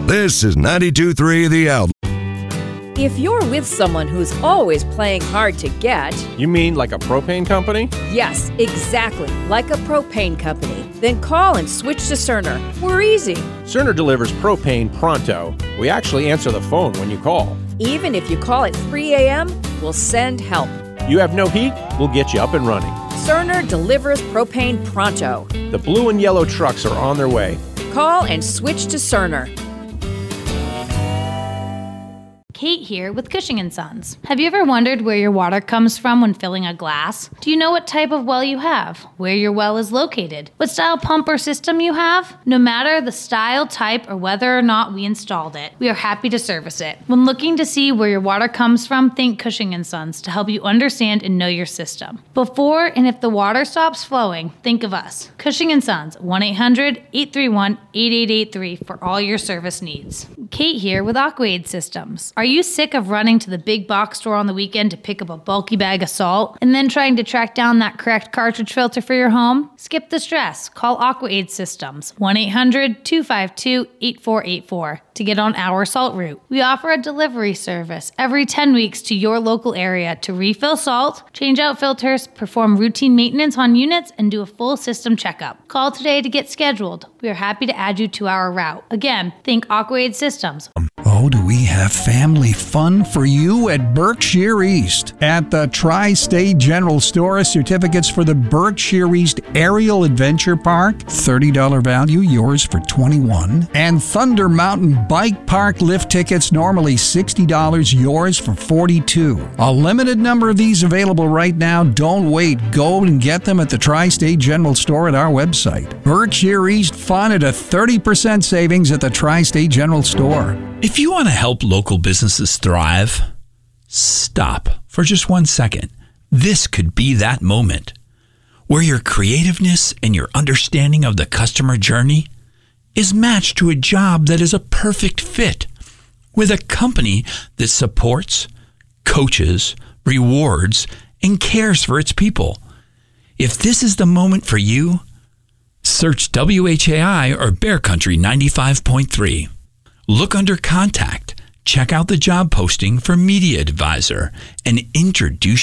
This is 92.3 The Outlet. If you're with someone who's always playing hard to get... You mean like a propane company? Yes, exactly, like a propane company. Then call and switch to Cerner. We're easy. Cerner delivers propane pronto. We actually answer the phone when you call. Even if you call at 3 a.m., we'll send help. You have no heat? We'll get you up and running. Cerner delivers propane pronto. The blue and yellow trucks are on their way. Call and switch to Cerner. Kate here with Cushing & Sons. Have you ever wondered where your water comes from when filling a glass? Do you know what type of well you have? Where your well is located? What style pump or system you have? No matter the style, type, or whether or not we installed it, we are happy to service it. When looking to see where your water comes from, think Cushing & Sons to help you understand and know your system. Before and if the water stops flowing, think of us. Cushing & Sons, 1-800-831-8883 for all your service needs. Kate here with Aquaid Systems. Are you sick of running to the big box store on the weekend to pick up a bulky bag of salt and then trying to track down that correct cartridge filter for your home? Skip the stress. Call Aquaid Systems, 1-800-252-8484 to get on our salt route. We offer a delivery service every 10 weeks to your local area to refill salt, change out filters, perform routine maintenance on units, and do a full system checkup. Call today to get scheduled. We are happy to add you to our route. Again, think Aquaid Systems. Oh, do we have family fun for you at Berkshire East? At the Tri-State General Store, certificates for the Berkshire East Aerial Adventure Park, $30 value, yours for $21. And Thunder Mountain Bike Park lift tickets, normally $60, yours for $42. A limited number of these available right now. Don't wait. Go and get them at the Tri-State General Store at our website. Berkshire East fun at a 30% savings at the Tri-State General Store. If you want to help local businesses thrive, stop for just 1 second. This could be that moment where your creativeness and your understanding of the customer journey is matched to a job that is a perfect fit with a company that supports, coaches, rewards, and cares for its people. If this is the moment for you, search WHAI or Bear Country 95.3. Look under Contact, check out the job posting for Media Advisor, and introduce